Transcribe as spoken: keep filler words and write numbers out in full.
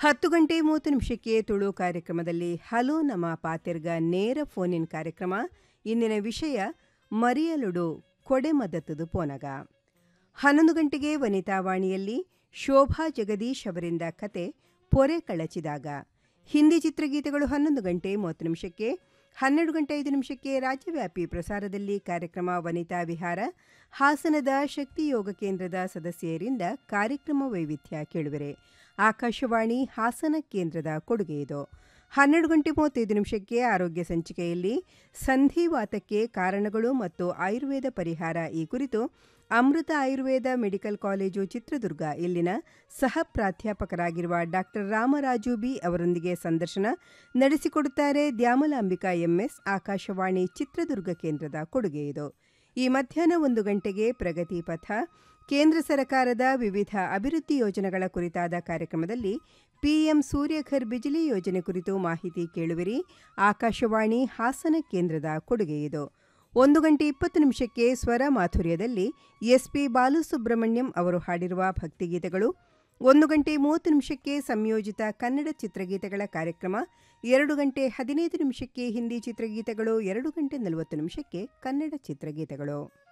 ಹತ್ತು ಗಂಟೆ ಮೂವತ್ತು ನಿಮಿಷಕ್ಕೆ ತುಳು ಕಾರ್ಯಕ್ರಮದಲ್ಲಿ ಹಲೋ ನಮ್ಮ ಪಾತೆರ್ಗ ನೇರ ಫೋನ್ ಇನ್ ಕಾರ್ಯಕ್ರಮ. ಇಂದಿನ ವಿಷಯ ಮರಿಯಲುಡು ಕೊಡೆಮದತ್ತದು ಪೋನಗ. ಹನ್ನೊಂದು ಗಂಟೆಗೆ ವನಿತಾವಾಣಿಯಲ್ಲಿ ಶೋಭಾ ಜಗದೀಶ್ ಅವರಿಂದ ಕತೆ ಪೊರೆ ಕಳಚಿದಾಗ. ಹಿಂದಿ ಚಿತ್ರಗೀತೆಗಳು ಹನ್ನೊಂದು ಗಂಟೆ ಮೂವತ್ತು ನಿಮಿಷಕ್ಕೆ. ಹನ್ನೆರಡು ಗಂಟೆ ಐದು ನಿಮಿಷಕ್ಕೆ ರಾಜ್ಯವ್ಯಾಪಿ ಪ್ರಸಾರದಲ್ಲಿ ಕಾರ್ಯಕ್ರಮ ವನಿತಾ ವಿಹಾರ. ಹಾಸನದ ಶಕ್ತಿ ಯೋಗ ಕೇಂದ್ರದ ಸದಸ್ಯರಿಂದ ಕಾರ್ಯಕ್ರಮ ವೈವಿಧ್ಯ ಕೇಳುವಿರೆ. ಆಕಾಶವಾಣಿ ಹಾಸನ ಕೇಂದ್ರದ ಕೊಡುಗೆ ಇದು. ಹನ್ನೆರಡು ಗಂಟೆ ಮೂವತ್ತೈದು ನಿಮಿಷಕ್ಕೆ ಆರೋಗ್ಯ ಸಂಚಿಕೆಯಲ್ಲಿ ಸಂಧಿವಾತಕ್ಕೆ ಕಾರಣಗಳು ಮತ್ತು ಆಯುರ್ವೇದ ಪರಿಹಾರ ಈ ಕುರಿತು ಅಮೃತ ಆಯುರ್ವೇದ ಮೆಡಿಕಲ್ ಕಾಲೇಜು ಚಿತ್ರದುರ್ಗ ಇಲ್ಲಿನ ಸಹ ಪ್ರಾಧ್ಯಾಪಕರಾಗಿರುವ ಡಾಕ್ಟರ್ ರಾಮರಾಜು ಬಿ ಅವರೊಂದಿಗೆ ಸಂದರ್ಶನ ನಡೆಸಿಕೊಡುತ್ತಾರೆ ದ್ಯಾಮಲಾಂಬಿಕಾ ಎಂಎಸ್. ಆಕಾಶವಾಣಿ ಚಿತ್ರದುರ್ಗ ಕೇಂದ್ರದ ಕೊಡುಗೆ ಇದು. ಈ ಮಧ್ಯಾಹ್ನ ಒಂದು ಗಂಟೆಗೆ ಪ್ರಗತಿ ಪಥ, ಕೇಂದ್ರ ಸರ್ಕಾರದ ವಿವಿಧ ಅಭಿವೃದ್ಧಿ ಯೋಜನೆಗಳ ಕುರಿತಾದ ಕಾರ್ಯಕ್ರಮದಲ್ಲಿ ಪಿಎಂ ಸೂರ್ಯಘರ್ ಬಿಜಿಲಿ ಯೋಜನೆ ಕುರಿತು ಮಾಹಿತಿ ಕೇಳುವಿರಿ. ಆಕಾಶವಾಣಿ ಹಾಸನ ಕೇಂದ್ರದ ಕೊಡುಗೆ ಇದು. ಒಂದು ಗಂಟೆ ಇಪ್ಪತ್ತು ನಿಮಿಷಕ್ಕೆ ಸ್ವರ ಮಾಧುರ್ಯದಲ್ಲಿ ಎಸ್ಪಿ ಬಾಲಸುಬ್ರಹ್ಮಣ್ಯಂ ಅವರು ಹಾಡಿರುವ ಭಕ್ತಿಗೀತೆಗಳು. ಒಂದು ಗಂಟೆ ಮೂವತ್ತು ನಿಮಿಷಕ್ಕೆ ಸಂಯೋಜಿತ ಕನ್ನಡ ಚಿತ್ರಗೀತೆಗಳ ಕಾರ್ಯಕ್ರಮ. ಎರಡು ಗಂಟೆ ಹದಿನೈದು ನಿಮಿಷಕ್ಕೆ ಹಿಂದಿ ಚಿತ್ರಗೀತೆಗಳು. ಎರಡು ಗಂಟೆ ನಲವತ್ತು ನಿಮಿಷಕ್ಕೆ ಕನ್ನಡ ಚಿತ್ರಗೀತೆಗಳು.